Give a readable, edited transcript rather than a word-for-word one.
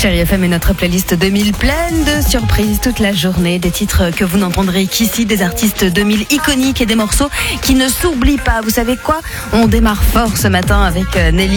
Chérie FM est notre playlist 2000 pleine de surprises toute la journée, des titres que vous n'entendrez qu'ici, des artistes 2000 iconiques et des morceaux qui ne s'oublient pas. Vous savez quoi ? On démarre fort ce matin avec Nelly.